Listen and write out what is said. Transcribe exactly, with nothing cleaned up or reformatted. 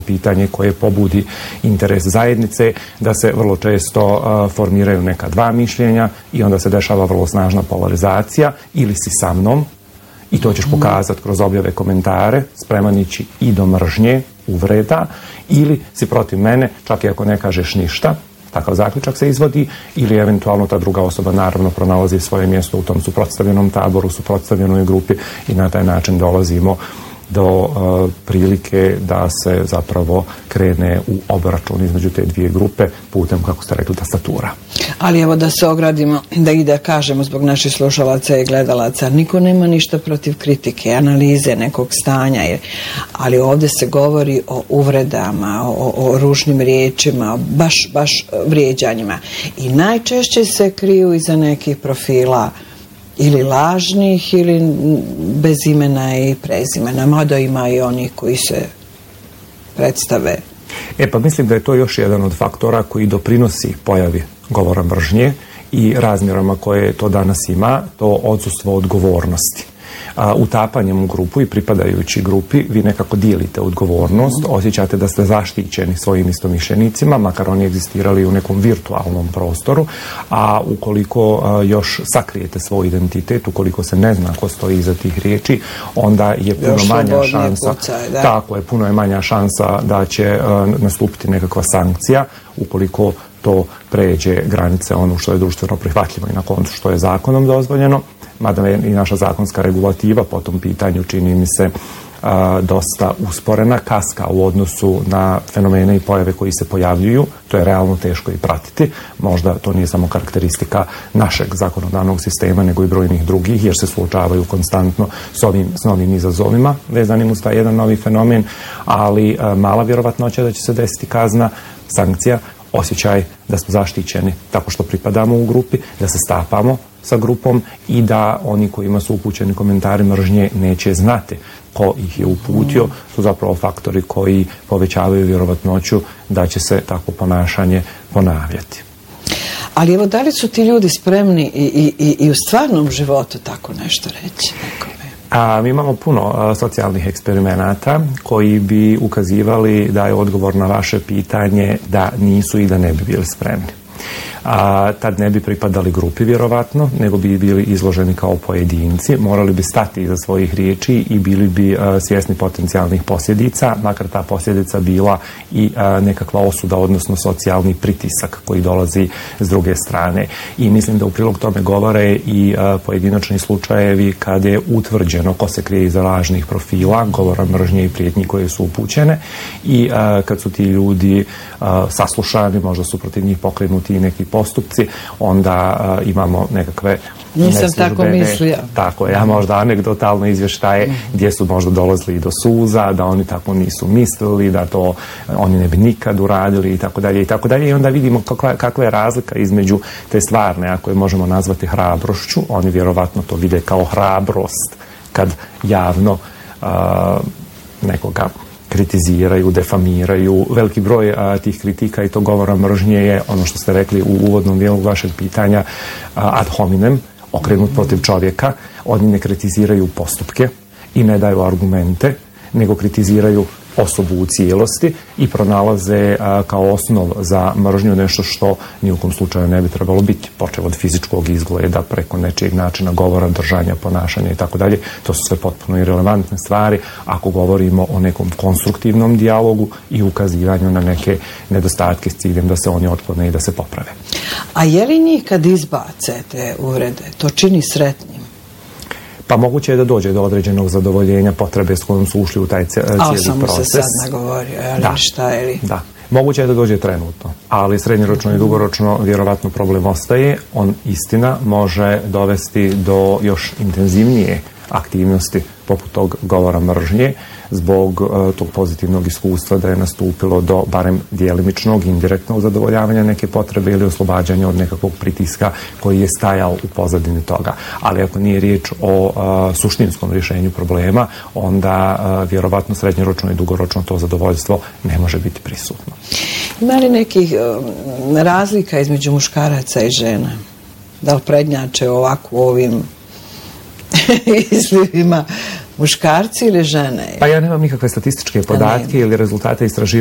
pitanje koje pobudi interes zajednice, da se vrlo često uh, formiraju neka dva mišljenja i onda se dešava vrlo snažna polarizacija, ili si sa mnom i to ćeš pokazati kroz objave komentare, spreman ići i do mržnje, uvreda, ili si protiv mene, čak i ako ne kažeš ništa, takav zaključak se izvodi, ili eventualno ta druga osoba naravno pronalazi svoje mjesto u tom suprotstavljenom taboru, suprotstavljenoj grupi i na taj način dolazimo do uh, prilike da se zapravo krene u obračun između te dvije grupe putem, kako ste rekli, tastatura. Ali evo da se ogradimo, da i da kažemo zbog naših slušalaca i gledalaca, niko nema ništa protiv kritike, analize nekog stanja, jer, ali ovdje se govori o uvredama, o, o ružnim riječima, baš, baš vrijeđanjima. I najčešće se kriju iza nekih profila ili lažnih ili bez imena i prezimena, mada ima i onih koji se predstave. E pa mislim da je to još jedan od faktora koji doprinosi pojavi govora mržnje i razmjerama koje to danas ima, to odsustvo odgovornosti. A, utapanjem u grupu i pripadajući grupi vi nekako dijelite odgovornost, osjećate da ste zaštićeni svojim istomišljenicima, makar oni egzistirali u nekom virtualnom prostoru, a ukoliko a, još sakrijete svoj identitet, ukoliko se ne zna ko stoji iza tih riječi, onda je puno još manja šansa, pucaj, da. tako je, puno je manja šansa da će a, nastupiti nekakva sankcija, ukoliko to pređe granice ono što je društveno prihvatljivo i na koncu što je zakonom dozvoljeno, mada je i naša zakonska regulativa po tom pitanju, čini mi se, a, dosta usporena, kaska u odnosu na fenomene i pojave koji se pojavljuju. To je realno teško i pratiti. Možda to nije samo karakteristika našeg zakonodavnog sistema, nego i brojnih drugih, jer se suočavaju konstantno s ovim, s novim izazovima vezanim uz taj jedan novi fenomen, ali a, mala vjerovatnoća da će se desiti kazna, sankcija, osjećaj da smo zaštićeni tako što pripadamo u grupi, da se stapamo sa grupom i da oni kojima su upućeni komentari mržnje neće znati ko ih je uputio, su zapravo faktori koji povećavaju vjerovatnoću da će se takvo ponašanje ponavljati. Ali evo, da li su ti ljudi spremni i, i, i, i u stvarnom životu tako nešto reći nekome? A, mi imamo puno a, socijalnih eksperimenata koji bi ukazivali da je odgovor na vaše pitanje da nisu i da ne bi bili spremni. A, tad ne bi pripadali grupi vjerovatno, nego bi bili izloženi kao pojedinci, morali bi stati iza svojih riječi i bili bi a, svjesni potencijalnih posljedica, makar ta posljedica bila i a, nekakva osuda, odnosno socijalni pritisak koji dolazi s druge strane. I mislim da u prilog tome govore i a, pojedinačni slučajevi kad je utvrđeno ko se krije iza lažnih profila, govora mržnje i prijetnji koje su upućene i a, kad su ti ljudi a, saslušani, možda su protiv njih pokrenuti i neki postupci, onda uh, imamo nekakve Nisam tako mislio. Tako je, a možda anegdotalno izvještaje mm. gdje su možda dolazili do suza, da oni tako nisu mislili, da to oni ne bi nikad uradili i tako dalje i tako dalje. I onda vidimo kakva, kakva je razlika između te stvarne, ako je možemo nazvati hrabrošću, oni vjerovatno to vide kao hrabrost kad javno uh, nekoga kritiziraju, defamiraju. Veliki broj a, tih kritika i to govora mržnje je ono što ste rekli u uvodnom dijelu vašeg pitanja a, ad hominem, okrenut protiv čovjeka. Oni ne kritiziraju postupke i ne daju argumente, nego kritiziraju osobu u cijelosti i pronalaze a, kao osnov za mržnju nešto što ni u kom slučaju ne bi trebalo biti, počev od fizičkog izgleda preko nečijeg načina govora, držanja, ponašanja i tako dalje. To su sve potpuno irelevantne stvari ako govorimo o nekom konstruktivnom dijalogu i ukazivanju na neke nedostatke s ciljem da se oni otklone i da se poprave. A je li njih kad izbace te uvrede, to čini sretnim? Pa moguće je da dođe do određenog zadovoljenja potrebe s kojom su ušli u taj cijeli proces. A samo se sad nagovorio, ali da, šta je li? Da. Moguće je da dođe trenutno, ali srednjoročno i dugoročno vjerovatno problem ostaje. On, istina, može dovesti do još intenzivnije aktivnosti poput tog govora mržnje zbog uh, tog pozitivnog iskustva da je nastupilo do barem djelimičnog, indirektnog zadovoljavanja neke potrebe ili oslobađanja od nekakvog pritiska koji je stajao u pozadini toga. Ali ako nije riječ o uh, suštinskom rješenju problema, onda uh, vjerovatno srednjoročno i dugoročno to zadovoljstvo ne može biti prisutno. Ima li nekih um, razlika između muškaraca i žena? Da li prednjače ovako u ovim izlivima Muškarci ili žene? Pa ja nemam nikakve statističke podatke ili rezultate istraživanja